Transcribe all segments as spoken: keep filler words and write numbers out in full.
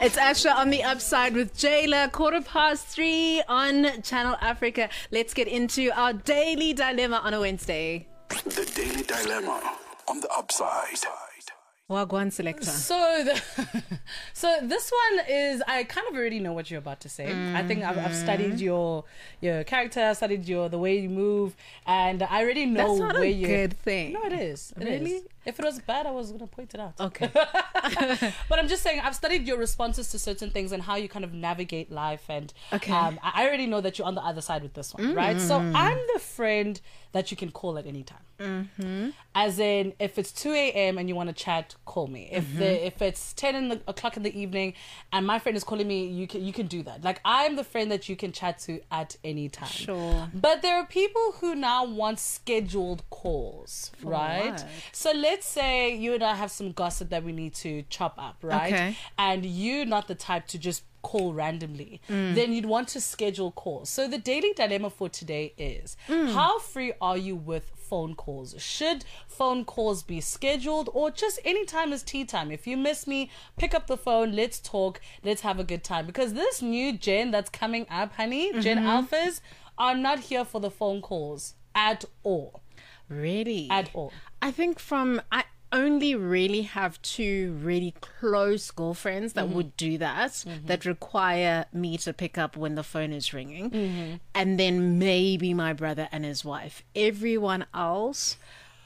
It's Asha on the Upside with Jayla, quarter past three on Channel Africa. Let's get into our daily dilemma on a Wednesday. The Daily Dilemma on the Upside. Wagwan selector. So, the, so this one is, I kind of already know what you're about to say. Mm-hmm. I think I've, I've studied your your character, studied your the way you move, and I already know That's not where a you. good thing. No, it is. It Really? is. If it was bad, I was going to point it out. Okay. But I'm just saying, I've studied your responses to certain things and how you kind of navigate life, and Okay. um, I already know that you're on the other side with this one, mm-hmm. right? So I'm the friend that you can call at any time. Mm-hmm. As in, if it's two a.m. and you want to chat, call me. If Mm-hmm. the, if it's ten in the, o'clock in the evening and my friend is calling me, you can you can do that. Like, I'm the friend that you can chat to at any time. Sure. But there are people who now want scheduled calls, For right? what? So let's say you and I have some gossip that we need to chop up, right? Okay. And you're not the type to just call randomly, Mm. then you'd want to schedule calls. So the daily dilemma for today is, Mm. how free are you with phone calls? Should phone calls be scheduled, or just any time is tea time? If you miss me, pick up the phone, let's talk, let's have a good time. Because this new gen that's coming up, honey, Mm-hmm. Gen Alphas, are not here for the phone calls at all. Really? At all. I think from... I only really have two really close girlfriends that mm-hmm. would do that, mm-hmm. that require me to pick up when the phone is ringing. Mm-hmm. And then maybe my brother and his wife. Everyone else...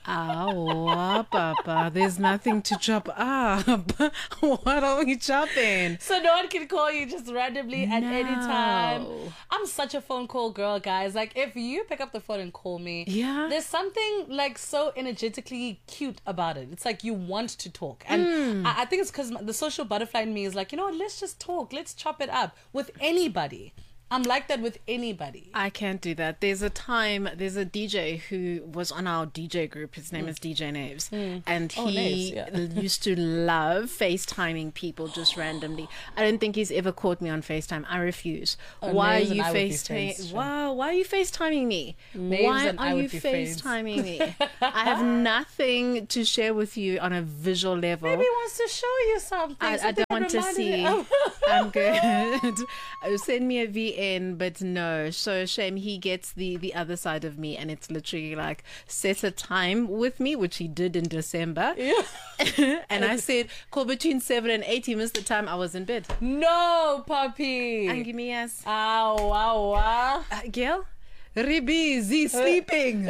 Ah, Papa, there's nothing to chop up. What are we chopping? So no one can call you just randomly at No. any time. I'm such a phone call girl, guys. Like, if you pick up the phone and call me, Yeah. there's something like so energetically cute about it. It's like you want to talk. And Mm. I, I think it's because the social butterfly in me is like, you know what, let's just talk. Let's chop it up with anybody. I'm like that with anybody. I can't do that. There's a time, there's a D J who was on our D J group. His name mm. is D J Naves. Mm. And Oh, he Naves, yeah. used to love FaceTiming people just randomly. I don't think he's ever caught me on FaceTime. I refuse. Oh, why Naves are you and I would be FaceTiming? friends, Wow, why are you FaceTiming me? Naves why and I are would you be friends. FaceTiming me? I have nothing to share with you on a visual level. Maybe he wants to show you something. I, I something don't want to reminded see. me- I'm good. Oh, send me a V N, but no. So shame he gets the the other side of me, and it's literally like, set a time with me, which he did in December. Yeah. And I said, call between seven and eight. He missed the time I was in bed. No, puppy. And give me ass. Ow, ow, ow. Uh, girl, busy sleeping.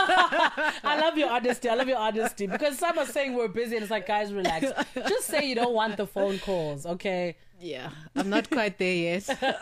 I love your honesty. I love your honesty. Because some are saying we're busy, and it's like, guys, relax. Just say you don't want the phone calls, okay? Yeah, I'm not quite there yet.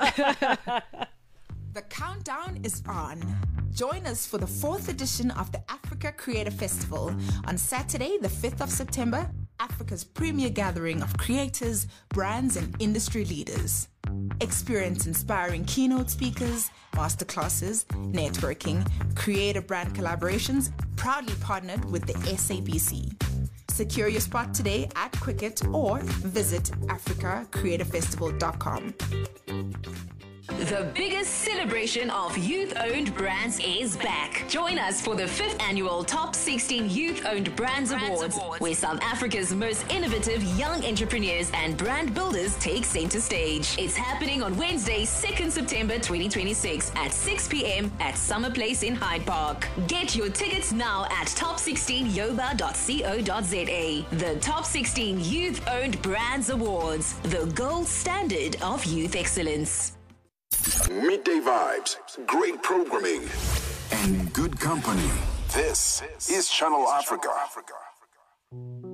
The countdown is on. Join us for the fourth edition of the Africa Creator Festival on Saturday, the fifth of September, Africa's premier gathering of creators, brands, and industry leaders. Experience inspiring keynote speakers, masterclasses, networking, creator brand collaborations, proudly partnered with the S A B C. Secure your spot today at Quicket or visit africa creator festival dot com. The biggest celebration of youth-owned brands is back. Join us for the fifth annual Top sixteen Youth-Owned Brands, brands Awards, Awards, where South Africa's most innovative young entrepreneurs and brand builders take center stage. It's happening on Wednesday, second September twenty twenty-six at six p.m. at Summer Place in Hyde Park. Get your tickets now at top sixteen yoba dot co dot za. The Top sixteen Youth-Owned Brands Awards, the gold standard of youth excellence. Midday vibes, great programming, and good company. This is Channel Africa.